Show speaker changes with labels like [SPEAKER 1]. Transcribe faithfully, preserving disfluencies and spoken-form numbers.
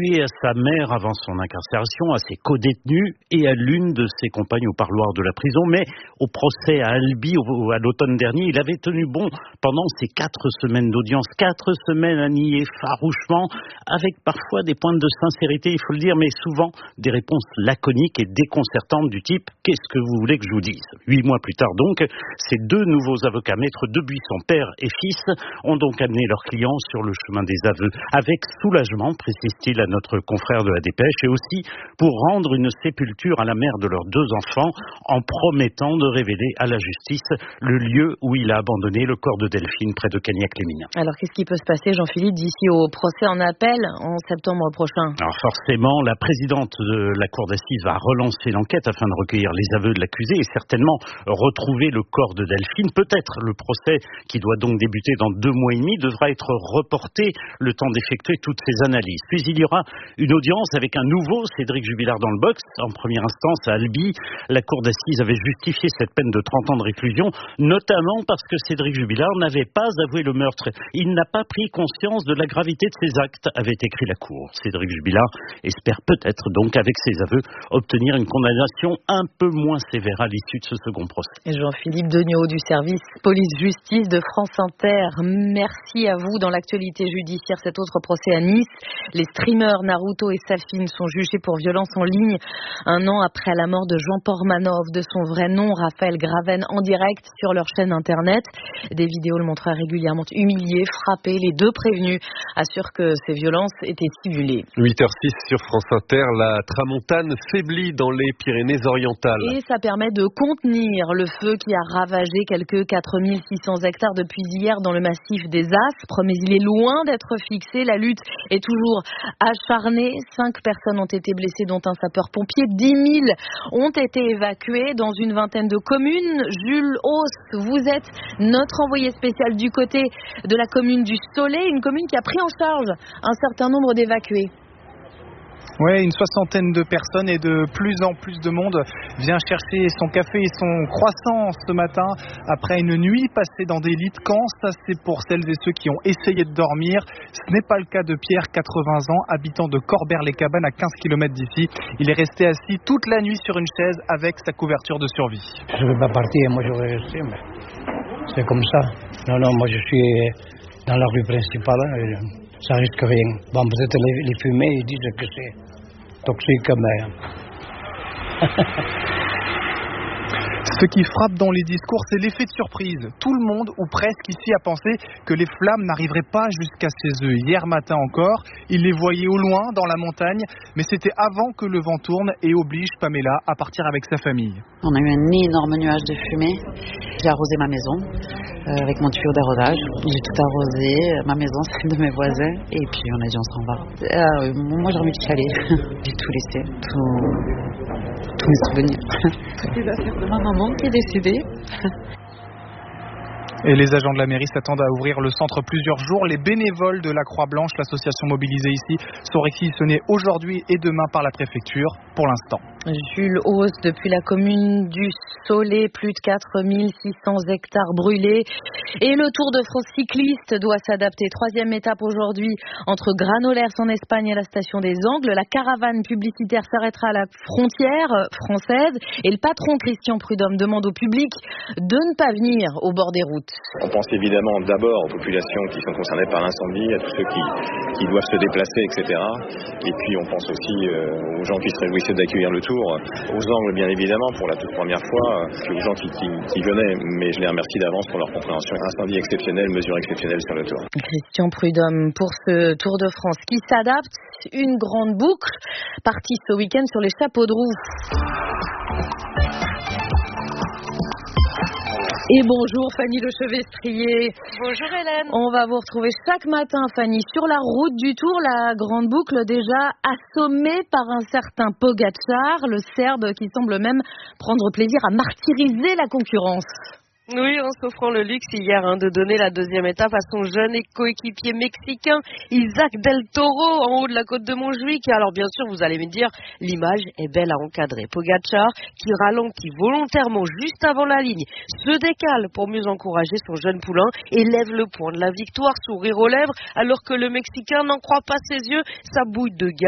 [SPEAKER 1] tué à sa mère avant son incarcération, à ses co-détenus et à l'une de ses compagnes au parloir de la prison. Mais au procès à Albi, au, à l'automne dernier, il avait tenu bon pendant ces quatre semaines d'audience. Quatre semaines à nier farouchement, avec parfois des pointes de sincérité, il faut le dire, mais souvent des réponses laconiques et déconcertantes du type « Qu'est-ce que vous voulez que je vous dise ?» Huit mois plus tard donc, ces deux nouveaux avocats, maître Debuisson, père et fils, ont donc amené leurs clients sur le chemin des aveux. Avec soulagement, précise-t-il à notre confrère de la Dépêche, et aussi pour rendre une sépulture à la mère de leurs deux enfants, en promettant de révéler à la justice le lieu où il a abandonné le corps de Delphine près de Cagnac-les-Mines.
[SPEAKER 2] Alors qu'est-ce qui peut se passer, Jean-Philippe, d'ici au procès en appel en septembre prochain?
[SPEAKER 1] Alors forcément, la présidente de la cour d'assises va relancer l'enquête afin de recueillir les aveux de l'accusé et certainement retrouver le corps de Delphine. Peut-être le procès, qui doit donc débuter dans deux mois et demi, devra être reporté le temps d'effectuer toutes ces analyses. Puis il y aura une audience avec un nouveau Cédric Jubilard dans le box. En première instance, à Albi, la cour d'assises avait justifié cette peine de trente ans de réclusion, notamment parce que Cédric Jubilard n'avait pas avoué le meurtre. Il n'a pas pris conscience de la gravité de ses actes, avait écrit la cour. Cédric Jubilard espère peut-être donc, avec ses aveux, obtenir une condamnation un peu moins sévère à l'issue de ce second procès.
[SPEAKER 2] Jean-Philippe Degnaud du service police-justice de France Inter, merci à vous. Dans l'actualité judiciaire, cet autre procès à Nice, les streamers Naruto et Safin sont jugés pour violence en ligne un an après la mort de Jean Pormanov, de son vrai nom Raphaël Graven, en direct sur leur chaîne internet. Des vidéos le montraient régulièrement humiliés, frappés. Les deux prévenus assurent que ces violences étaient simulées.
[SPEAKER 3] huit heures six sur France Inter, la tramontane faiblit dans les Pyrénées-Orientales.
[SPEAKER 2] Et ça permet de contenir le feu qui a ravagé quelques quatre mille six cents hectares depuis hier dans le massif des Aspres. Mais il est loin d'être fixé. La lutte est toujours acharnée. Cinq personnes ont été blessées, dont un sapeur-pompier. dix mille ont été évacués dans une vingtaine de communes. Jules Hauss, vous êtes notre envoyé spécial du côté de la commune du Soleil, une commune qui a pris en charge un certain nombre d'évacués.
[SPEAKER 4] Oui, une soixantaine de personnes et de plus en plus de monde vient chercher son café et son croissant ce matin après une nuit passée dans des lits de camp. Ça, c'est pour celles et ceux qui ont essayé de dormir. Ce n'est pas le cas de Pierre, quatre-vingts ans, habitant de Corbert-les-Cabanes à quinze kilomètres d'ici. Il est resté assis toute la nuit sur une chaise avec sa couverture de survie.
[SPEAKER 5] Je ne vais pas partir, moi je vais rester, mais c'est comme ça. Non, non, moi je suis dans la rue principale. Et ça risque rien. Bon, peut-être les, les fumées, ils disent que c'est toxique, mais...
[SPEAKER 4] Ce qui frappe dans les discours, c'est l'effet de surprise. Tout le monde, ou presque ici, a pensé que les flammes n'arriveraient pas jusqu'à chez eux. Hier matin encore, ils les voyaient au loin, dans la montagne, mais c'était avant que le vent tourne et oblige Pamela à partir avec sa famille.
[SPEAKER 6] On a eu un énorme nuage de fumée. J'ai arrosé ma maison euh, avec mon tuyau d'arrosage. J'ai tout arrosé, ma maison, celle de mes voisins, et puis on a dit on s'en va. Euh, moi j'ai envie de chialer. J'ai tout laissé, tout, tous mes souvenirs. Toutes les affaires de ma maman qui est décédée.
[SPEAKER 4] Et les agents de la mairie s'attendent à ouvrir le centre plusieurs jours. Les bénévoles de la Croix-Blanche, l'association mobilisée ici, sont réquisitionnés aujourd'hui et demain par la préfecture pour l'instant.
[SPEAKER 2] Jules Hauss, depuis la commune du Soleil, plus de quatre mille six cents hectares brûlés. Et le Tour de France cycliste doit s'adapter. Troisième étape aujourd'hui entre Granollers en Espagne et la station des Angles. La caravane publicitaire s'arrêtera à la frontière française. Et le patron Christian Prudhomme demande au public de ne pas venir au bord des routes.
[SPEAKER 7] On pense évidemment d'abord aux populations qui sont concernées par l'incendie, à tous ceux qui, qui doivent se déplacer, et cetera. Et puis on pense aussi euh, aux gens qui se réjouissaient d'accueillir le Tour, aux Angles bien évidemment pour la toute première fois, puis aux gens qui, qui, qui venaient, mais je les remercie d'avance pour leur compréhension. Incendie exceptionnel, mesures exceptionnelles sur le Tour.
[SPEAKER 2] Christian Prudhomme pour ce Tour de France qui s'adapte, une grande boucle, partie ce week-end sur les chapeaux de roue. Et bonjour Fanny Lechevestrier.
[SPEAKER 8] Bonjour Hélène.
[SPEAKER 2] On va vous retrouver chaque matin Fanny sur la route du Tour, la grande boucle déjà assommée par un certain Pogačar, le Serbe qui semble même prendre plaisir à martyriser la concurrence.
[SPEAKER 8] Oui, en s'offrant le luxe hier hein, de donner la deuxième étape à son jeune et coéquipier mexicain Isaac Del Toro en haut de la côte de Montjuic. Alors bien sûr, vous allez me dire, l'image est belle à encadrer. Pogačar qui ralentit volontairement juste avant la ligne, se décale pour mieux encourager son jeune poulain et lève le point de la victoire, sourire aux lèvres, alors que le Mexicain n'en croit pas ses yeux, sa bouille de gars.